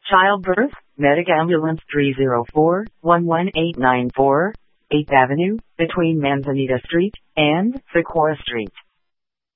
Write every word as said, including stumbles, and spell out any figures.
Childbirth, Medic Ambulance three zero four, one one eight nine four, eighth Avenue, between Manzanita Street and Socorro Street.